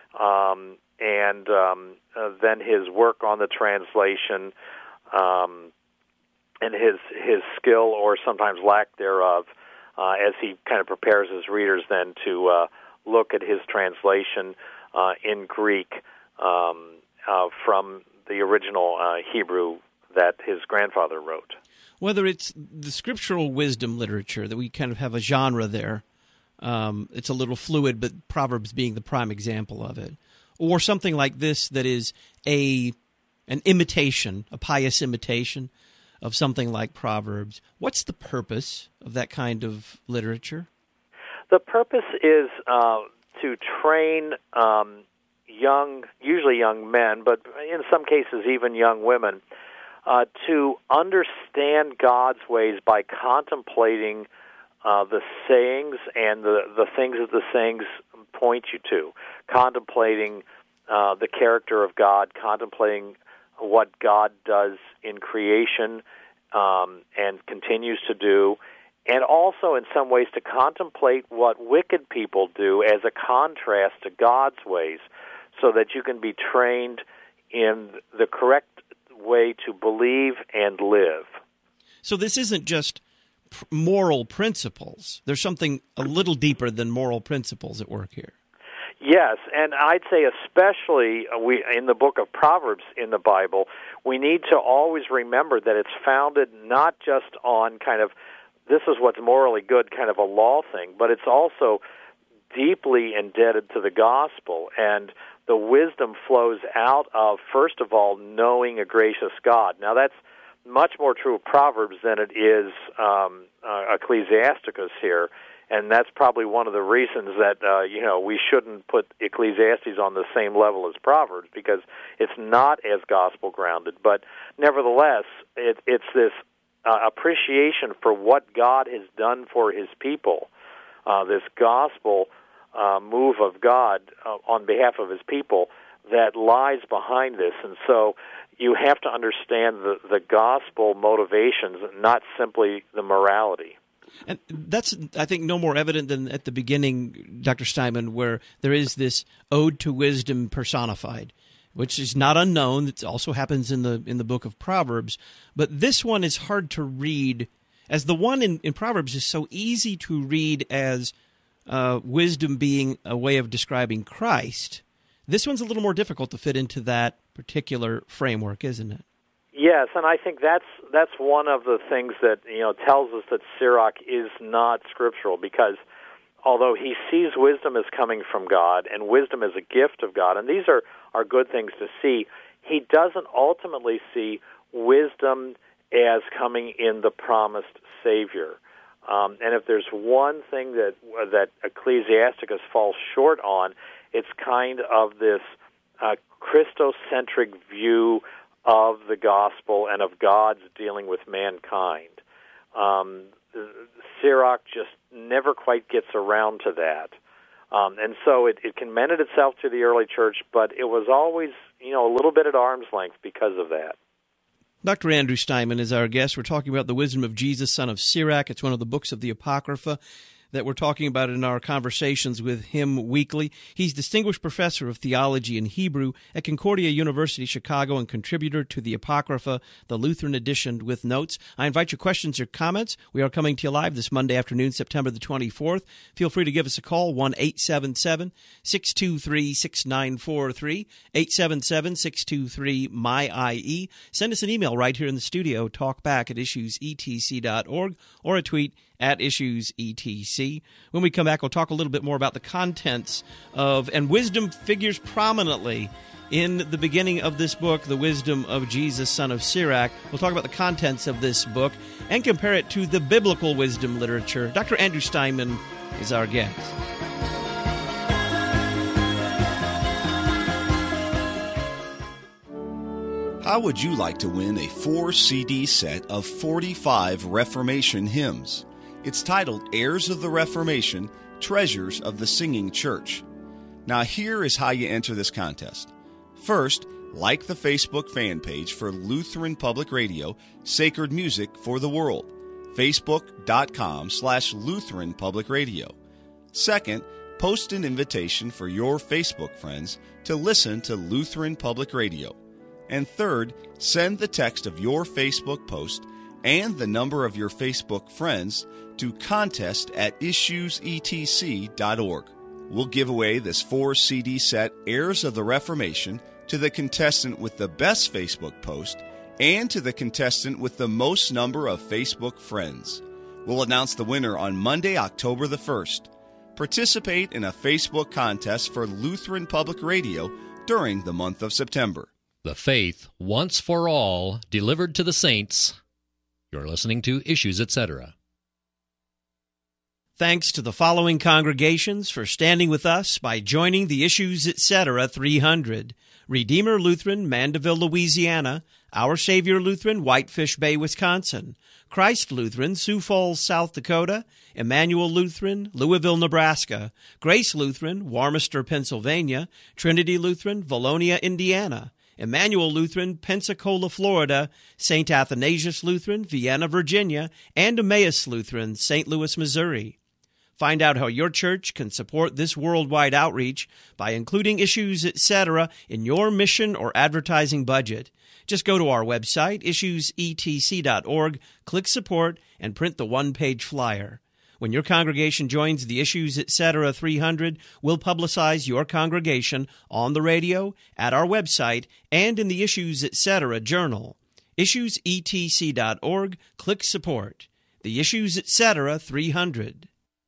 um, and um, uh, then his work on the translation, um, and his his skill or sometimes lack thereof, uh, as he kind of prepares his readers then to uh, look at his translation uh, in Greek um, uh, from the original uh, Hebrew that his grandfather wrote. Whether it's the scriptural wisdom literature, that we kind of have a genre there, Um, it's a little fluid, but Proverbs being the prime example of it. Or something like this that is a an imitation, a pious imitation of something like Proverbs. What's the purpose of that kind of literature? The purpose is uh, to train um, young, usually young men, but in some cases even young women, uh, to understand God's ways by contemplating Uh, the sayings and the, the things that the sayings point you to, contemplating uh, the character of God, contemplating what God does in creation um, and continues to do, and also in some ways to contemplate what wicked people do as a contrast to God's ways, so that you can be trained in the correct way to believe and live. So this isn't just moral principles. There's something a little deeper than moral principles at work here. Yes, and I'd say especially we in the book of Proverbs in the Bible, we need to always remember that it's founded not just on kind of this is what's morally good, kind of a law thing, but it's also deeply indebted to the gospel, and the wisdom flows out of, first of all, knowing a gracious God. Now that's much more true of Proverbs than it is um, uh, Ecclesiasticus here, and that's probably one of the reasons that uh, you know we shouldn't put Ecclesiastes on the same level as Proverbs, because it's not as gospel grounded. But nevertheless, it, it's this uh, appreciation for what God has done for His people, uh, this gospel uh, move of God uh, on behalf of His people that lies behind this, and so you have to understand the, the gospel motivations, not simply the morality. And that's, I think, no more evident than at the beginning, Doctor Steinman, where there is this ode to wisdom personified, which is not unknown. It also happens in the in the book of Proverbs. But this one is hard to read, as the one in, in Proverbs is so easy to read as uh, wisdom being a way of describing Christ. This one's a little more difficult to fit into that particular framework, isn't it? Yes, and I think that's that's one of the things that you know tells us that Sirach is not scriptural, because although he sees wisdom as coming from God and wisdom as a gift of God, and these are, are good things to see, he doesn't ultimately see wisdom as coming in the promised Savior. Um, and if there's one thing that that Ecclesiasticus falls short on, it's kind of this uh, Christocentric view of the gospel and of God's dealing with mankind. Um, Sirach just never quite gets around to that. Um, and so it, it commended itself to the early church, but it was always, you know, a little bit at arm's length because of that. Doctor Andrew Steinman is our guest. We're talking about The Wisdom of Jesus, son of Sirach. It's one of the books of the Apocrypha that we're talking about in our conversations with him weekly. He's Distinguished Professor of Theology and Hebrew at Concordia University, Chicago, and contributor to the Apocrypha, the Lutheran edition with notes. I invite your questions or comments. We are coming to you live this Monday afternoon, September the twenty-fourth. Feel free to give us a call, one eight seven seven, six two three, six nine four three, eight seven seven, six two three, M Y I E. Send us an email right here in the studio, talkback at issues e t c dot org, or a tweet at Issues E T C. When we come back, we'll talk a little bit more about the contents of, and wisdom figures prominently in the beginning of this book, The Wisdom of Jesus, son of Sirach. We'll talk about the contents of this book and compare it to the biblical wisdom literature. Doctor Andrew Steinman is our guest. How would you like to win a four C D set of forty-five Reformation hymns? It's titled Heirs of the Reformation, Treasures of the Singing Church. Now here is how you enter this contest. First, like the Facebook fan page for Lutheran Public Radio, Sacred Music for the World, facebook.com slash Lutheran Public Radio. Second, post an invitation for your Facebook friends to listen to Lutheran Public Radio. And third, send the text of your Facebook post and the number of your Facebook friends to contest at issues e t c dot org. We'll give away this four C D set, Heirs of the Reformation, to the contestant with the best Facebook post and to the contestant with the most number of Facebook friends. We'll announce the winner on Monday, October the first. Participate in a Facebook contest for Lutheran Public Radio during the month of September. The faith, once for all, delivered to the saints. You're listening to Issues, et cetera. Thanks to the following congregations for standing with us by joining the Issues, et cetera three hundred. Redeemer Lutheran, Mandeville, Louisiana. Our Savior Lutheran, Whitefish Bay, Wisconsin. Christ Lutheran, Sioux Falls, South Dakota. Emmanuel Lutheran, Louisville, Nebraska. Grace Lutheran, Warmester, Pennsylvania. Trinity Lutheran, Valonia, Indiana. Emmanuel Lutheran, Pensacola, Florida, Saint Athanasius Lutheran, Vienna, Virginia, and Emmaus Lutheran, Saint Louis, Missouri. Find out how your church can support this worldwide outreach by including Issues, et cetera in your mission or advertising budget. Just go to our website, issues e t c dot org, click Support, and print the one-page flyer. When your congregation joins the Issues, et cetera three hundred, we'll publicize your congregation on the radio, at our website, and in the Issues, et cetera journal. issues e t c dot org, click Support. The Issues, et cetera three hundred.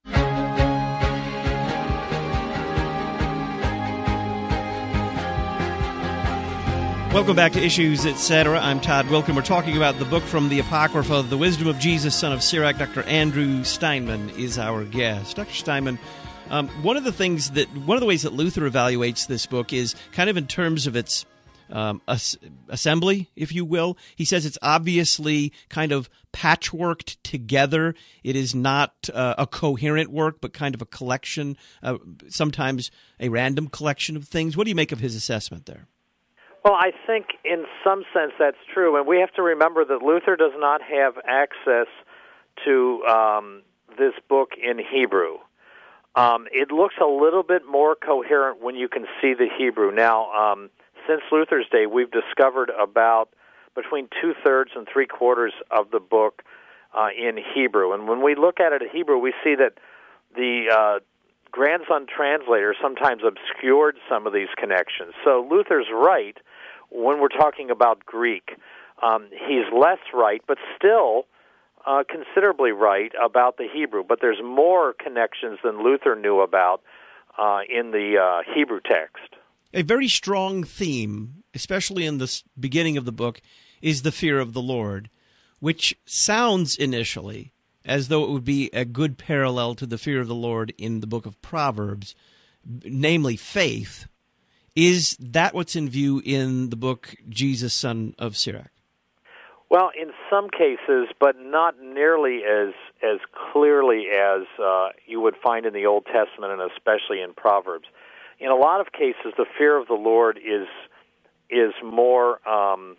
Welcome back to Issues, et cetera. I'm Todd Wilkin. We're talking about the book from the Apocrypha, The Wisdom of Jesus, son of Sirach. Doctor Andrew Steinman is our guest. Doctor Steinman, um, one of the things that, one of the ways that Luther evaluates this book is kind of in terms of its um, as- assembly, if you will. He says it's obviously kind of patchworked together. It is not uh, a coherent work, but kind of a collection, uh, sometimes a random collection of things. What do you make of his assessment there? Well, I think in some sense that's true, and we have to remember that Luther does not have access to um, this book in Hebrew. Um, it looks a little bit more coherent when you can see the Hebrew. Now, um, since Luther's day, we've discovered about between two-thirds and three-quarters of the book uh, in Hebrew. And when we look at it in Hebrew, we see that the uh, grandson translator sometimes obscured some of these connections. So Luther's right when we're talking about Greek. Um, he's less right, but still uh, considerably right about the Hebrew. But there's more connections than Luther knew about uh, in the uh, Hebrew text. A very strong theme, especially in the beginning of the book, is the fear of the Lord, which sounds initially as though it would be a good parallel to the fear of the Lord in the book of Proverbs, namely faith. Is that what's in view in the book Jesus, Son of Sirach? Well, in some cases, but not nearly as as clearly as uh, you would find in the Old Testament and especially in Proverbs. In a lot of cases, the fear of the Lord is is more um,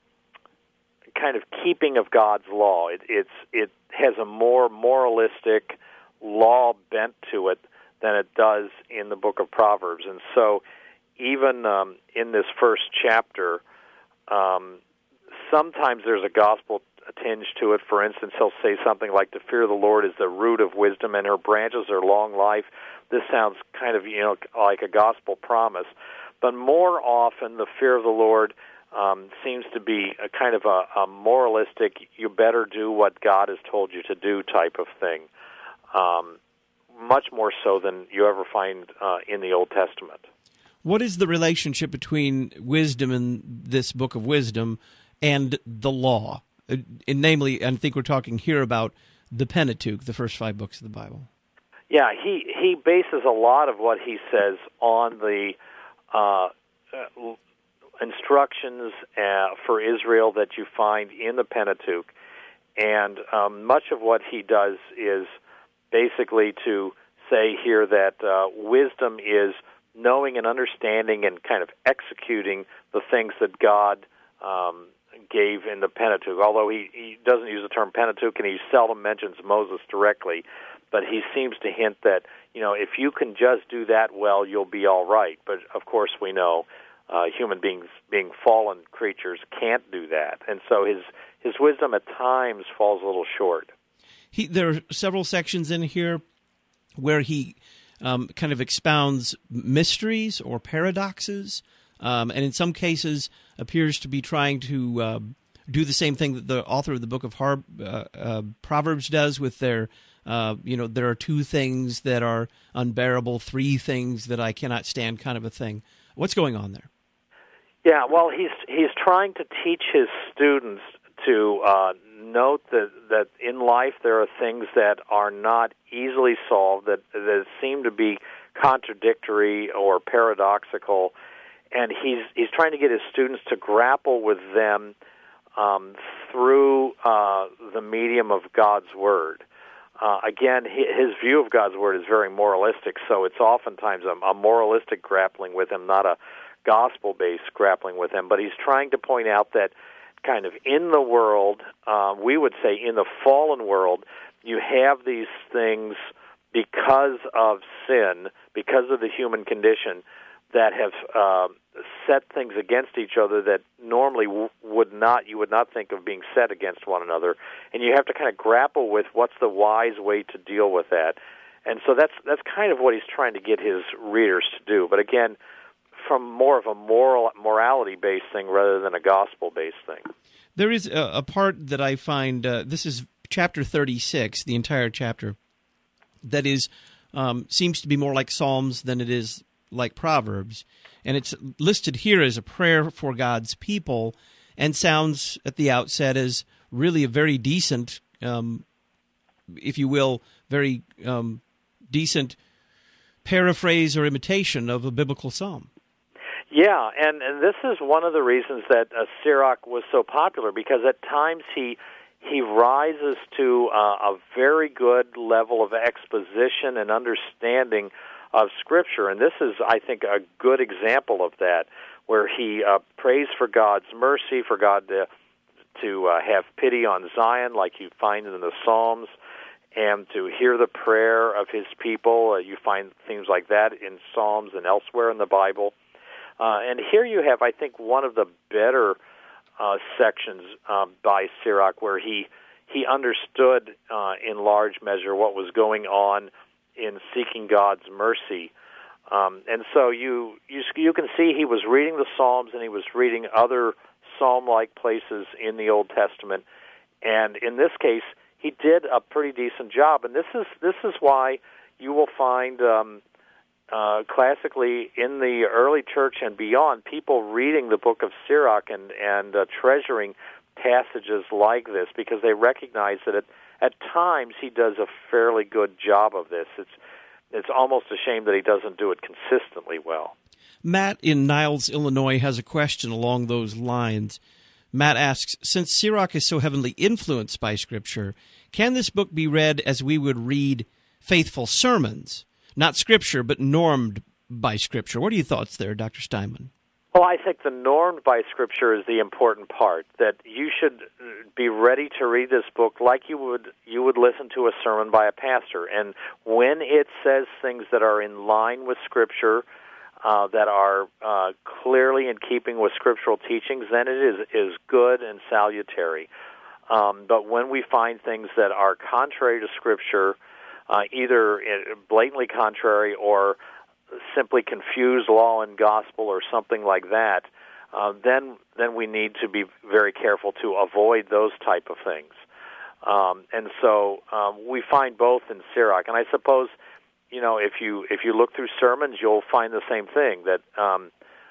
kind of keeping of God's law. It, it's it has a more moralistic law bent to it than it does in the book of Proverbs. And so even um, in this first chapter, um, sometimes there's a gospel tinge to it. For instance, he'll say something like, the fear of the Lord is the root of wisdom, and her branches are long life. This sounds kind of, you know, like a gospel promise. But more often, the fear of the Lord um, seems to be a kind of a, a moralistic, you better do what God has told you to do type of thing, um, much more so than you ever find uh, in the Old Testament. What is the relationship between wisdom in this book of wisdom and the law? Uh, and namely, I think we're talking here about the Pentateuch, the first five books of the Bible. Yeah, he, he bases a lot of what he says on the uh, uh, instructions uh, for Israel that you find in the Pentateuch. And um, much of what he does is basically to say here that uh, wisdom is knowing and understanding and kind of executing the things that God um, gave in the Pentateuch. Although he, he doesn't use the term Pentateuch and he seldom mentions Moses directly, but he seems to hint that, you know, if you can just do that well, you'll be all right. But, of course, we know uh, human beings, being fallen creatures, can't do that. And so his, his wisdom at times falls a little short. He, there are several sections in here where he um, kind of expounds mysteries or paradoxes, um, and in some cases appears to be trying to uh, do the same thing that the author of the book of Har- uh, uh, Proverbs does with their, uh, you know, there are two things that are unbearable, three things that I cannot stand kind of a thing. What's going on there? Yeah, well, he's he's trying to teach his students to uh, note that, that in life there are things that are not easily solved, that, that seem to be contradictory or paradoxical, and he's he's trying to get his students to grapple with them um, through uh, the medium of God's Word. Uh, again, his view of God's Word is very moralistic, so it's oftentimes a, a moralistic grappling with him, not a gospel-based grappling with him. But he's trying to point out that kind of in the world, uh, we would say in the fallen world, you have these things because of sin, because of the human condition, that have uh, set things against each other that normally w- would not, you would not think of being set against one another. And you have to kind of grapple with what's the wise way to deal with that. And so that's that's kind of what he's trying to get his readers to do. But again, from more of a moral morality-based thing rather than a gospel-based thing. There is a, a part that I find, uh, this is chapter thirty-six, the entire chapter, that is um, seems to be more like Psalms than it is like Proverbs. And it's listed here as a prayer for God's people and sounds at the outset as really a very decent, um, if you will, very um, decent paraphrase or imitation of a biblical psalm. Yeah, and, and this is one of the reasons that uh, Sirach was so popular, because at times he he rises to uh, a very good level of exposition and understanding of Scripture, and this is, I think, a good example of that, where he uh, prays for God's mercy, for God to, to uh, have pity on Zion, like you find in the Psalms, and to hear the prayer of his people. Uh, you find things like that in Psalms and elsewhere in the Bible. Uh, and here you have, I think, one of the better uh, sections uh, by Sirach, where he he understood uh, in large measure what was going on in seeking God's mercy. Um, and so you, you you can see he was reading the Psalms and he was reading other psalm-like places in the Old Testament. And in this case, he did a pretty decent job. And this is this is why you will find Um, Uh, classically, in the early church and beyond, people reading the book of Sirach and, and uh, treasuring passages like this, because they recognize that at, at times he does a fairly good job of this. It's it's almost a shame that he doesn't do it consistently well. Matt in Niles, Illinois, has a question along those lines. Matt asks, since Sirach is so heavily influenced by Scripture, can this book be read as we would read faithful sermons? Not Scripture, but normed by Scripture. What are your thoughts there, Doctor Steinman? Well, I think the normed by Scripture is the important part, that you should be ready to read this book like you would you would listen to a sermon by a pastor. And when it says things that are in line with Scripture, uh, that are uh, clearly in keeping with scriptural teachings, then it is, is good and salutary. Um, but when we find things that are contrary to Scripture, uh, either blatantly contrary or simply confuse law and gospel or something like that, uh, then then we need to be very careful to avoid those type of things. Um, and so um, we find both in Sirach. And I suppose, you know, if you if you look through sermons, you'll find the same thing, that um,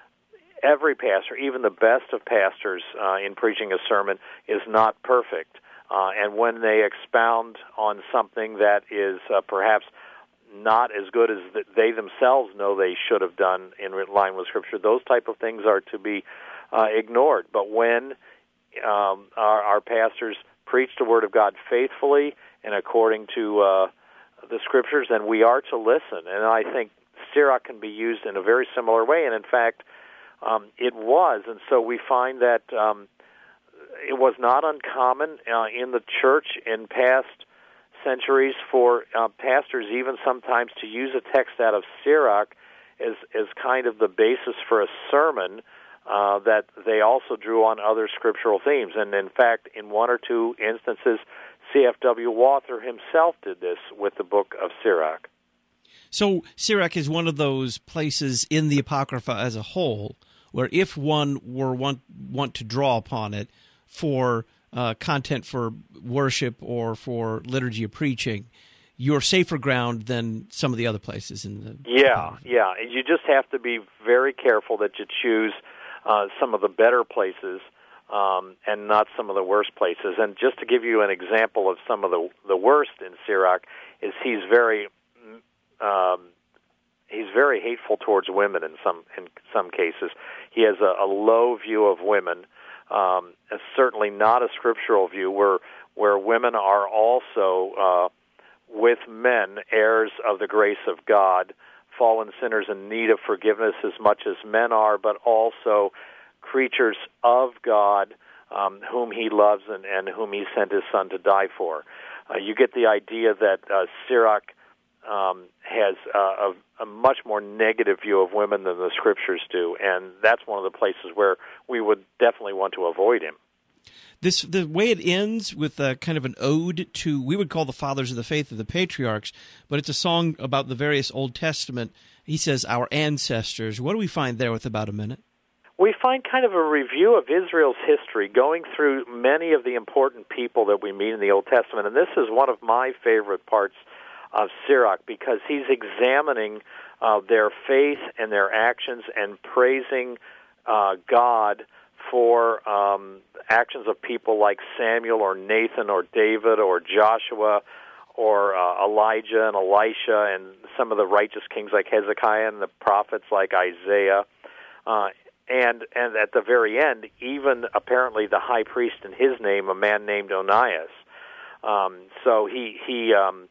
every pastor, even the best of pastors uh, in preaching a sermon, is not perfect. Uh, and when they expound on something that is uh, perhaps not as good as they themselves know they should have done in line with Scripture, those type of things are to be uh, ignored. But when um, our, our pastors preach the Word of God faithfully and according to uh, the Scriptures, then we are to listen. And I think Sirach can be used in a very similar way, and in fact, um, it was. And so we find that um, it was not uncommon uh, in the church in past centuries for uh, pastors even sometimes to use a text out of Sirach as, as kind of the basis for a sermon uh, that they also drew on other scriptural themes. And in fact, in one or two instances, C F W Walther himself did this with the book of Sirach. So Sirach is one of those places in the Apocrypha as a whole where if one were want, want to draw upon it for Uh, content for worship or for liturgy of preaching, you're safer ground than some of the other places in the yeah yeah you just have to be very careful that you choose uh, some of the better places um, and not some of the worst places. And just to give you an example of some of the the worst in Sirach, is he's very um, he's very hateful towards women in some in some cases. He has a, a low view of women. Um, certainly not a scriptural view, where where women are also uh, with men heirs of the grace of God, fallen sinners in need of forgiveness as much as men are, but also creatures of God um, whom He loves and, and whom He sent His Son to die for. Uh, you get the idea that uh, Sirach um, has uh, a, a much more negative view of women than the Scriptures do, and that's one of the places where we would definitely want to avoid him. This the way it ends with a kind of an ode to, we would call the fathers of the faith of the patriarchs, but it's a song about the various Old Testament. He says, our ancestors. What do we find there with about a minute? We find kind of a review of Israel's history, going through many of the important people that we meet in the Old Testament, and this is one of my favorite parts of Sirach, because he's examining uh, their faith and their actions and praising uh, God for um, actions of people like Samuel or Nathan or David or Joshua or uh, Elijah and Elisha and some of the righteous kings like Hezekiah and the prophets like Isaiah. Uh, and and at the very end, even apparently the high priest in his name, a man named Onias. Um, so he he um,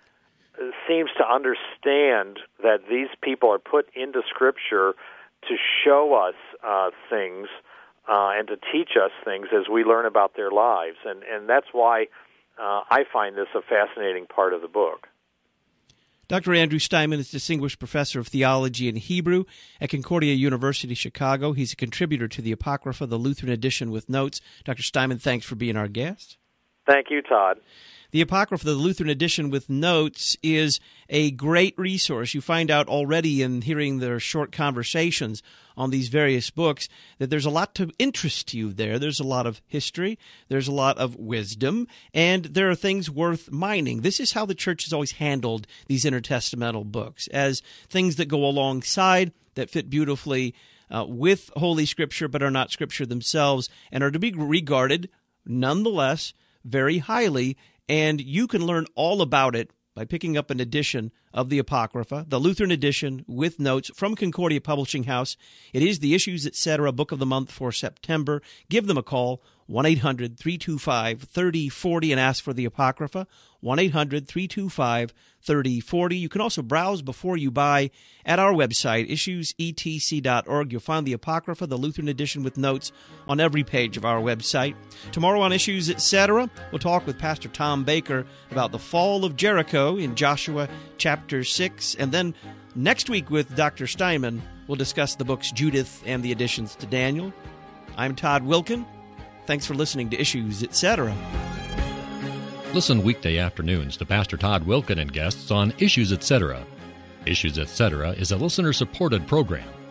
seems to understand that these people are put into Scripture to show us uh, things uh, and to teach us things as we learn about their lives. And, and that's why uh, I find this a fascinating part of the book. Doctor Andrew Steinman is Distinguished Professor of Theology and Hebrew at Concordia University, Chicago. He's a contributor to the Apocrypha, the Lutheran edition with notes. Doctor Steinman, thanks for being our guest. Thank you, Todd. The Apocrypha, the Lutheran edition with notes, is a great resource. You find out already in hearing their short conversations on these various books that there's a lot to interest you there. There's a lot of history, there's a lot of wisdom, and there are things worth mining. This is how the church has always handled these intertestamental books, as things that go alongside, that fit beautifully uh, with Holy Scripture, but are not Scripture themselves, and are to be regarded, nonetheless, very highly. And you can learn all about it by picking up an edition of the Apocrypha, the Lutheran edition with notes from Concordia Publishing House. It is the Issues Etc. Book of the Month for September. Give them a call, one eight hundred, three two five, three oh four oh, and ask for the Apocrypha, one eight hundred, three two five, three oh four oh. You can also browse before you buy at our website, issues e t c dot org. You'll find the Apocrypha, the Lutheran edition with notes, on every page of our website. Tomorrow on Issues Etc., we'll talk with Pastor Tom Baker about the fall of Jericho in Joshua chapter six. And then next week with Doctor Steinman, we'll discuss the books Judith and the additions to Daniel. I'm Todd Wilkin. Thanks for listening to Issues Etc. Listen weekday afternoons to Pastor Todd Wilkin and guests on Issues Etc. Issues Etc. is a listener-supported program.